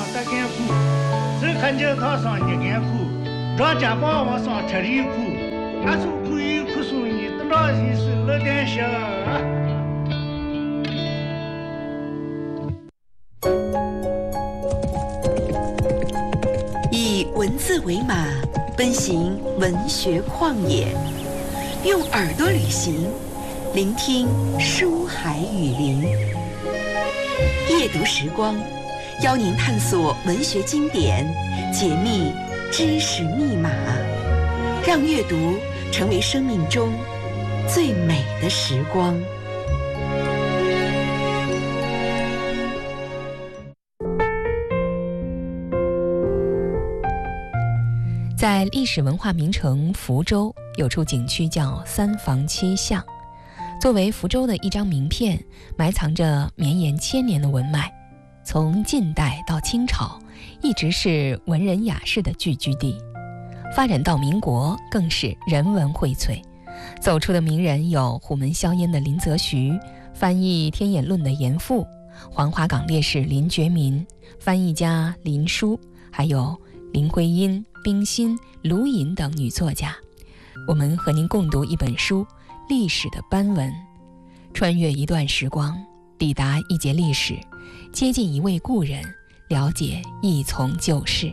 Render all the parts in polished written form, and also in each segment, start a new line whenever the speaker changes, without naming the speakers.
得干苦，手看酒套上热干苦，让家帮往上吃里苦，阿叔可以苦送你，等到你是乐点小。
以文字为马，奔行文学旷野，用耳朵旅行，聆听书海雨林。夜读时光，邀您探索文学经典，解密知识密码，让阅读成为生命中最美的时光。
在历史文化名城福州，有处景区叫三坊七巷。作为福州的一张名片，埋藏着绵延千年的文脉，从晋代到清朝，一直是文人雅士的聚居地。发展到民国，更是人文荟萃。走出的名人有虎门销烟的林则徐，翻译《天演论》的严复，黄花岗烈士林觉民，翻译家林殊，还有林徽因、冰心、卢隐等女作家。我们和您共读一本书，历史的斑纹，穿越一段时光，抵达一节历史，接近一位故人，了解一从旧事。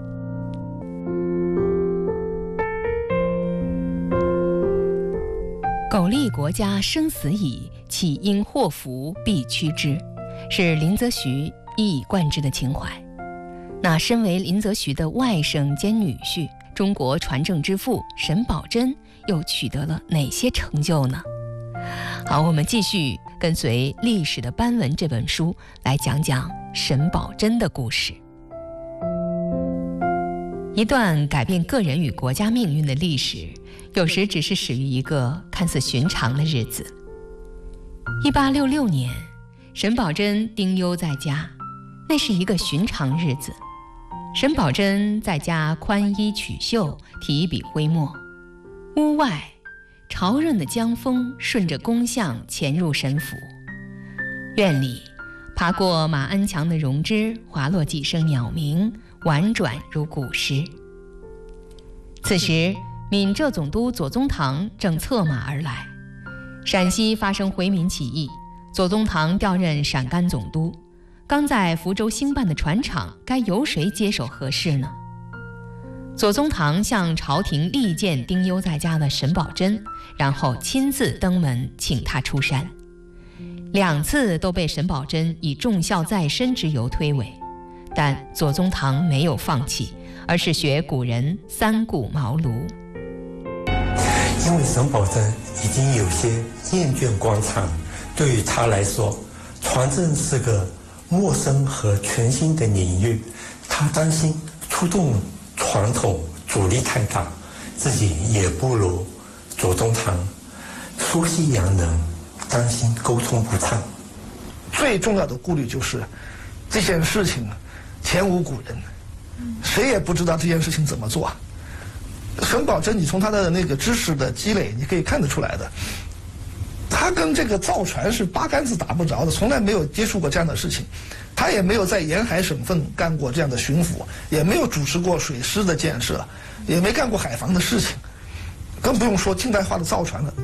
苟利国家生死以，岂因祸福必趋之，是林则徐一以贯之的情怀。那身为林则徐的外甥兼女婿，中国传政之父沈葆桢又取得了哪些成就呢？好，我们继续跟随《历史的斑纹》这本书来讲讲沈葆桢的故事。一段改变个人与国家命运的历史，有时只是始于一个看似寻常的日子。1866年，沈葆桢丁忧在家，那是一个寻常日子。沈葆桢在家宽衣曲袖，提笔挥墨。屋外，潮润的江风顺着宫巷潜入沈府。院里，爬过马鞍墙的榕枝，滑落几声鸟鸣，婉转如古诗。此时，闽浙总督左宗棠正策马而来。陕西发生回民起义，左宗棠调任陕甘总督。刚在福州兴办的船厂，该由谁接手合适呢？左宗棠向朝廷力荐丁忧在家的沈葆桢，然后亲自登门请他出山。2次都被沈葆桢以重孝在身之由推诿，但左宗棠没有放弃，而是学古人三顾茅庐。
因为沈葆桢已经有些厌倦官场，对于他来说，传政是个陌生和全新的领域，他担心触动传统阻力太大，自己也不如左宗棠熟悉洋人，担心沟通不畅。
最重要的顾虑就是这件事情前无古人，谁也不知道这件事情怎么做。沈葆桢，你从他的那个知识的积累，你可以看得出来的。他跟这个造船是八竿子打不着的，从来没有接触过这样的事情，他也没有在沿海省份干过这样的巡抚，也没有主持过水师的建设，也没干过海防的事情，更不用说近代化的造船了。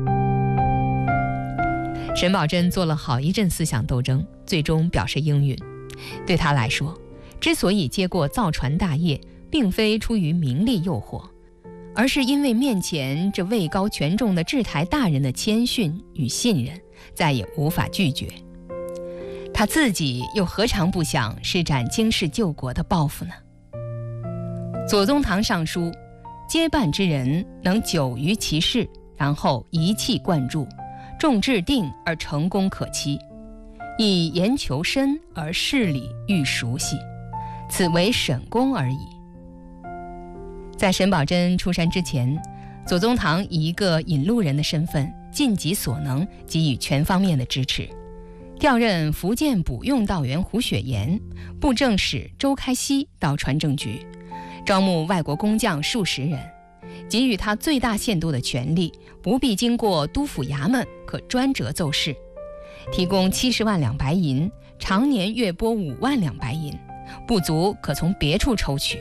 沈葆桢做了好一阵思想斗争，最终表示应允。对他来说，之所以接过造船大业，并非出于名利诱惑，而是因为面前这位高权重的治台大人的谦逊与信任，再也无法拒绝。他自己又何尝不想施展经世救国的抱负呢？左宗棠上书，接办之人能久于其事，然后一气贯注，重制定而成功可期，以言求深而事理愈熟悉，此为沈公而已。在沈葆桢出山之前，左宗棠以一个引路人的身份，尽己所能给予全方面的支持，调任福建补用道员胡雪岩、布政使周开熙到船政局，招募外国工匠数十人，给予他最大限度的权力，不必经过督府衙门，可专折奏事，提供70万两白银，常年月拨5万两白银， 不足可从别处抽取。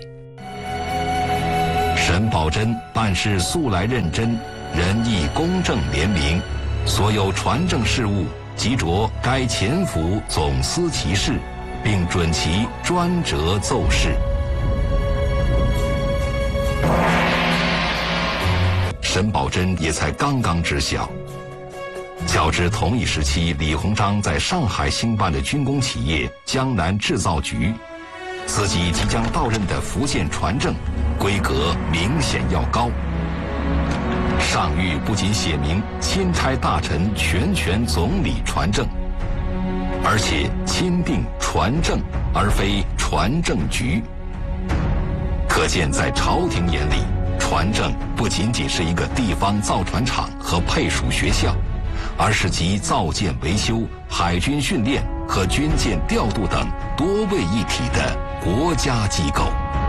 沈葆桢办事素来认真，仁义公正廉明，所有传政事务即着该前府总司其事，并准其专责奏事。沈葆桢也才刚刚知晓，较之同一时期李鸿章在上海兴办的军工企业江南制造局，自己即将到任的福建船政规格明显要高。上谕不仅写明钦差大臣全权总理船政，而且钦定船政而非船政局。可见在朝廷眼里，船政不仅仅是一个地方造船厂和配属学校，而是集造舰维修、海军训练和军舰调度等多位一体的国家机构。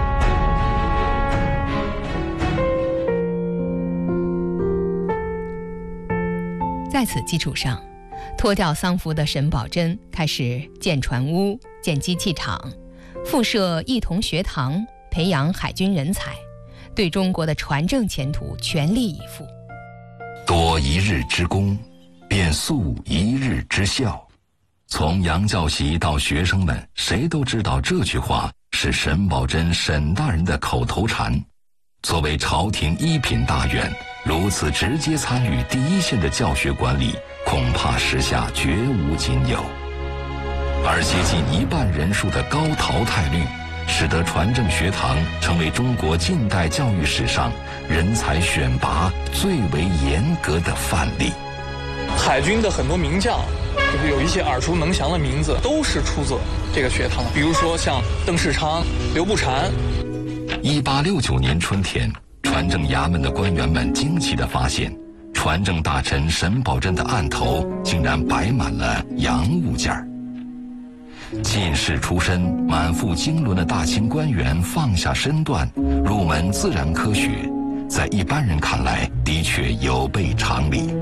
在此基础上，脱掉丧服的沈葆桢开始建船坞、建机器厂，附设一同学堂，培养海军人才，对中国的船政前途全力以赴。
多一日之功，便速一日之效。从杨教习到学生们，谁都知道这句话是沈葆桢沈大人的口头禅。作为朝廷一品大员，如此直接参与第一线的教学管理，恐怕时下绝无仅有。而接近一半人数的高淘汰率，使得船政学堂成为中国近代教育史上人才选拔最为严格的范例。
海军的很多名将，就是有一些耳熟能详的名字，都是出自这个学堂的。比如说像邓世昌、刘步蟾。
1869年春天，船政衙门的官员们惊奇地发现，船政大臣沈葆桢的案头竟然摆满了洋物件儿。进士出身、满腹经纶的大清官员放下身段，入门自然科学，在一般人看来的确有悖常理。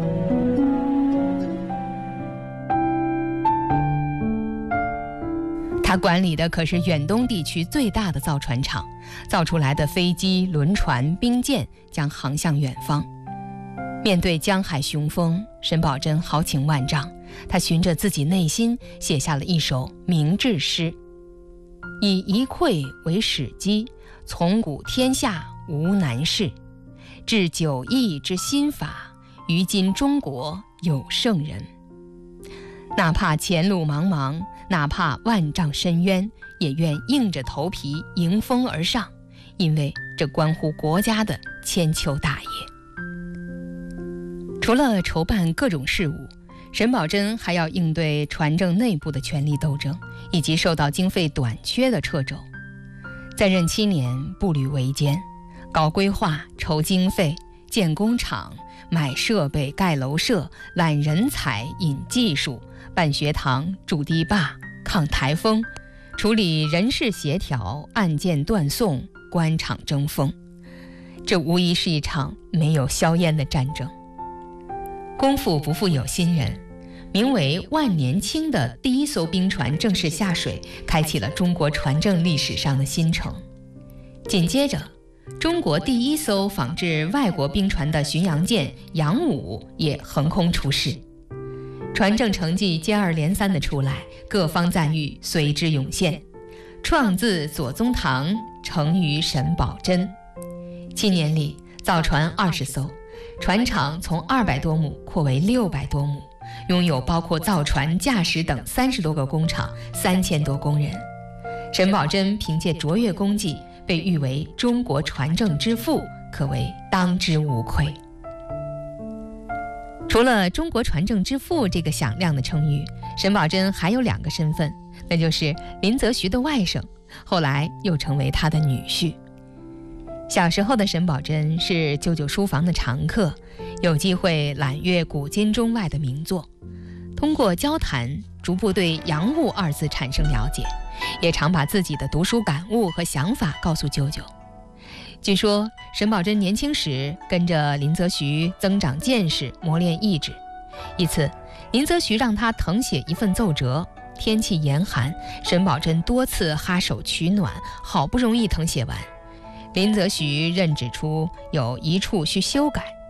他管理的可是远东地区最大的造船厂，造出来的飞机、轮船、兵舰将航向远方。面对江海雄风，沈葆桢豪情万丈，他循着自己内心写下了一首明志诗：以一篑为始基，从古天下无难事。治9亿之心法，于今中国有圣人。哪怕前路茫茫，哪怕万丈深渊，也愿硬着头皮迎风而上，因为这关乎国家的千秋大业。除了筹办各种事务，沈葆桢还要应对船政内部的权力斗争，以及受到经费短缺的掣肘。在任7年，步履维艰，搞规划、筹经费、建工厂、买设备、盖楼舍、揽人才、引技术、办学堂、筑堤坝、抗台风，处理人事协调、案件断送、官场争锋。这无疑是一场没有硝烟的战争。功夫不负有心人，名为万年青的第一艘兵船正式下水，开启了中国船政历史上的新程。紧接着，中国第一艘仿制外国兵船的巡洋舰扬武也横空出世。船政成绩接二连三的出来，各方赞誉随之涌现。创自左宗棠，成于沈葆桢。7年里造船20艘，船厂从200多亩扩为600多亩，拥有包括造船、驾驶等30多个工厂，3000多工人。沈葆桢凭借卓越功绩，被誉为中国船政之父，可谓当之无愧。除了中国船政之父这个响亮的称誉，沈葆桢还有2个身份，那就是林则徐的外甥，后来又成为他的女婿。小时候的沈葆桢是舅舅书房的常客，有机会览阅古今中外的名作，通过交谈逐步对洋务2字产生了解，也常把自己的读书感悟和想法告诉舅舅。据说沈葆桢年轻时跟着林则徐增长见识，磨练意志。一次，林则徐让他誊写一份奏折， 天气严寒，沈葆桢多次哈手取暖，好不容易誊写完。林则徐认指出有一处需修改，